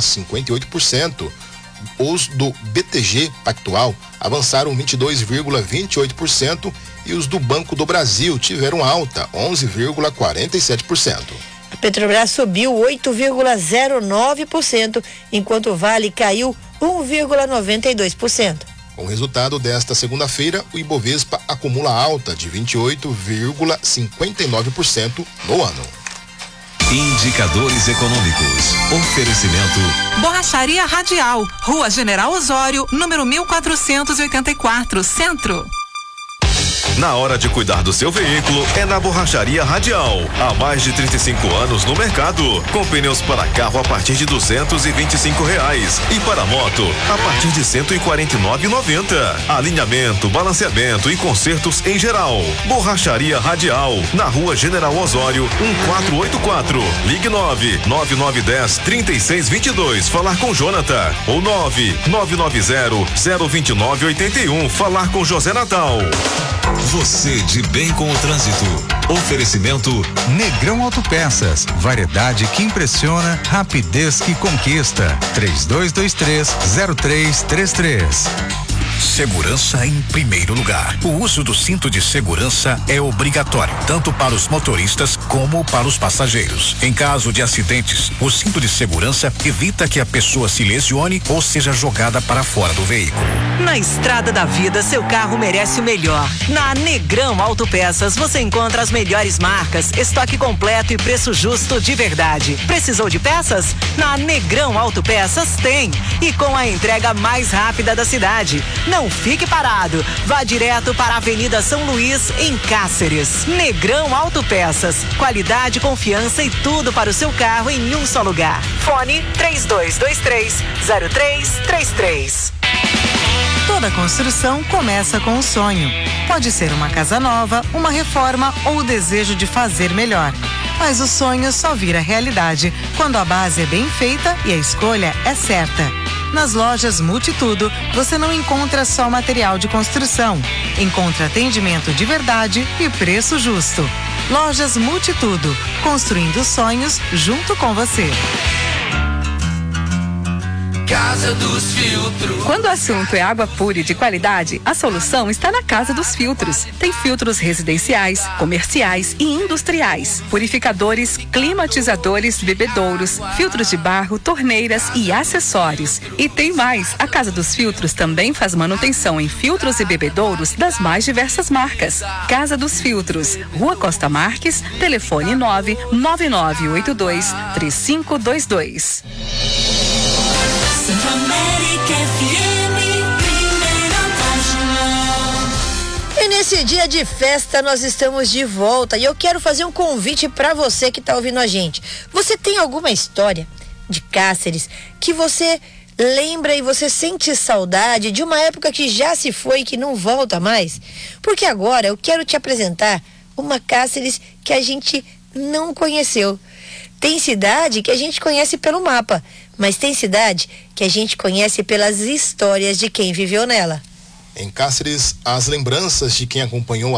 22,58%. Os do BTG Pactual avançaram 22,28% e os do Banco do Brasil tiveram alta, 11,47%. A Petrobras subiu 8,09%, enquanto o Vale caiu 1,92%. Com o resultado desta segunda-feira, o Ibovespa acumula alta de 28,59% no ano. Indicadores econômicos. Oferecimento. Borracharia Radial, Rua General Osório, número 1484, Centro. Na hora de cuidar do seu veículo, é na Borracharia Radial. Há mais de 35 anos no mercado. Com pneus para carro a partir de R$225 e para moto a partir de R$149,90. Alinhamento, balanceamento e consertos em geral. Borracharia Radial, na Rua General Osório, 1484. Ligue 99910-3622. Falar com Jonathan. Ou 99990-02981. Falar com José Natal. Você de bem com o trânsito. Oferecimento Negrão Autopeças. Variedade que impressiona, rapidez que conquista. 3223-0333. Segurança em primeiro lugar. O uso do cinto de segurança é obrigatório, tanto para os motoristas como para os passageiros. Em caso de acidentes, o cinto de segurança evita que a pessoa se lesione ou seja jogada para fora do veículo. Na estrada da vida, seu carro merece o melhor. Na Negrão Autopeças, você encontra as melhores marcas, estoque completo e preço justo de verdade. Precisou de peças? Na Negrão Autopeças tem. E com a entrega mais rápida da cidade. Não fique parado. Vá direto para a Avenida São Luís, em Cáceres. Negrão Autopeças. Qualidade, confiança e tudo para o seu carro em um só lugar. Fone 3223-0333. Toda construção começa com um sonho. Pode ser uma casa nova, uma reforma ou o desejo de fazer melhor. Mas o sonho só vira realidade quando a base é bem feita e a escolha é certa. Nas lojas Multitudo, você não encontra só material de construção. Encontra atendimento de verdade e preço justo. Lojas Multitudo, construindo sonhos junto com você. Casa dos Filtros. Quando o assunto é água pura e de qualidade, a solução está na Casa dos Filtros. Tem filtros residenciais, comerciais e industriais, purificadores, climatizadores, bebedouros, filtros de barro, torneiras e acessórios. E tem mais, a Casa dos Filtros também faz manutenção em filtros e bebedouros das mais diversas marcas. Casa dos Filtros, Rua Costa Marques, telefone 99982-3522. América FM, primeira página. E nesse dia de festa nós estamos de volta e eu quero fazer um convite para você que está ouvindo a gente. Você tem alguma história de Cáceres que você lembra e você sente saudade de uma época que já se foi e que não volta mais? Porque agora eu quero te apresentar uma Cáceres que a gente não conheceu. Tem cidade que a gente conhece pelo mapa, mas tem cidade que a gente conhece pelas histórias de quem viveu nela. Em Cáceres, as lembranças de quem acompanhou